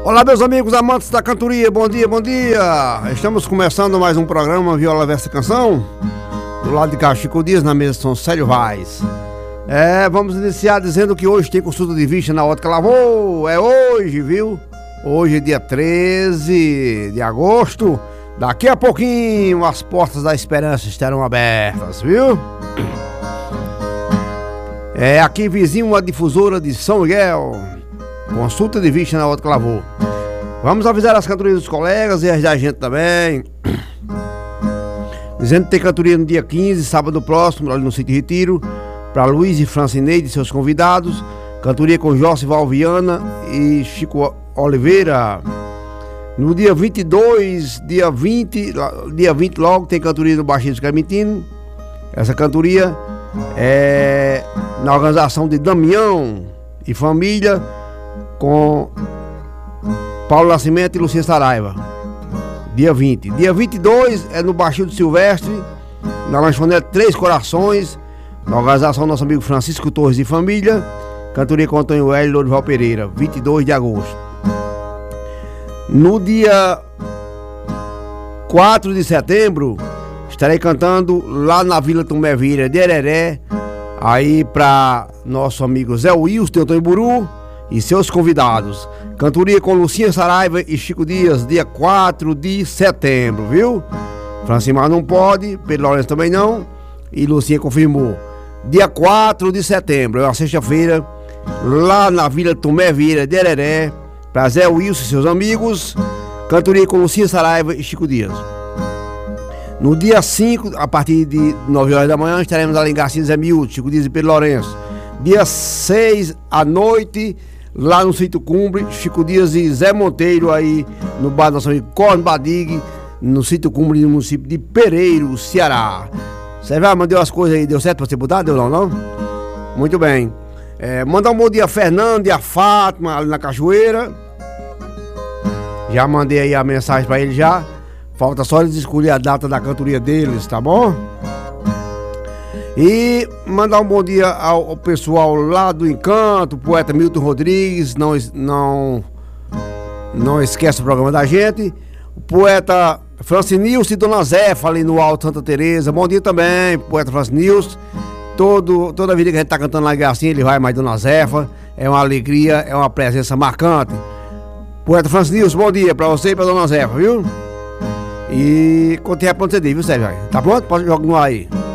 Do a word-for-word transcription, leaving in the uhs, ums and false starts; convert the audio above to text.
Olá, meus amigos amantes da cantoria, bom dia, bom dia. Estamos começando mais um programa Viola Versa Canção. Do lado de cá, Chico Dias, na mesa São Célio Vaz. É, vamos iniciar dizendo que hoje tem consulta de vista na Ótica Lavô. É hoje, viu? Hoje é dia treze de agosto. Daqui a pouquinho as portas da esperança estarão abertas, viu? É aqui vizinho uma difusora de São Miguel. Consulta de vista na Ótica Lavô. Vamos avisar as cantorias dos colegas e as da gente também. Dizendo que tem cantoria no dia quinze, sábado próximo, ali no Sítio Retiro, para Luiz e Francineide e seus convidados. Cantoria com Jossi Valviana e Chico Oliveira. No dia vinte e dois, dia vinte, dia vinte logo, tem cantoria no Baixinho Clementino. Essa cantoria é na organização de Damião e família, com Paulo Nascimento e Lucinha Saraiva. Dia vinte. Dia vinte e dois é no Baixio do Silvestre, na lanchonete Três Corações, na organização do nosso amigo Francisco Torres e família. Cantoria com Antônio Hélio e Lourival Pereira, vinte e dois de agosto. No dia quatro de setembro, estarei cantando lá na Vila Tomé Vieira de Hereré, aí para nosso amigo Zé Wilson de Antônio Buru e seus convidados. Cantoria com Lucinha Saraiva e Chico Dias, dia quatro de setembro, viu? Francimar não pode, Pedro Lourenço também não, e Lucinha confirmou. Dia quatro de setembro, é uma sexta-feira, lá na Vila Tomé Vieira de Hereré, para Zé Wilson e seus amigos. Cantoria com Lucinha Saraiva e Chico Dias. No dia cinco, a partir de nove horas da manhã, estaremos lá em Garcia Zé Miúdo, Chico Dias e Pedro Lourenço. Dia seis à noite, lá no Sítio Cumbre, Chico Dias e Zé Monteiro, aí no bar do nosso amigo Corno Badig, no Sítio Cumbre, no município de Pereiro, Ceará. Você vai, mandou as coisas aí, deu certo pra você botar? Deu não, não? Muito bem. É, mandar um bom dia a Fernando e a Fátima, ali na Cachoeira. Já mandei aí a mensagem pra eles já. Falta só eles escolher a data da cantoria deles, tá bom? E mandar um bom dia ao, ao pessoal lá do Encanto, o poeta Milton Rodrigues, não, não, não esquece o programa da gente. O poeta Francinilson e Dona Zefa ali no Alto Santa Teresa. Bom dia também, poeta Francinilson. Todo, toda vida que a gente tá cantando lá em Garcinha, ele vai mais Dona Zefa. É uma alegria, é uma presença marcante. Poeta Francinilson, bom dia pra você e pra Dona Zefa, viu? E contei a pronto, viu, Sérgio? Tá pronto? Pode jogar no ar aí.